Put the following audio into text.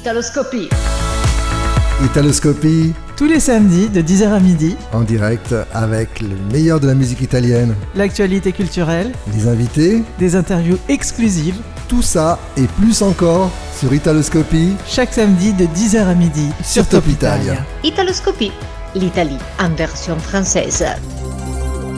Italoscopie. Italoscopie, Tous les samedis de 10h à midi, en direct avec le meilleur de la musique italienne, l'actualité culturelle, les invités, des interviews exclusives, tout ça et plus encore sur Italoscopie chaque samedi de 10h à midi sur Top Italia. Italoscopie, l'Italie en version française.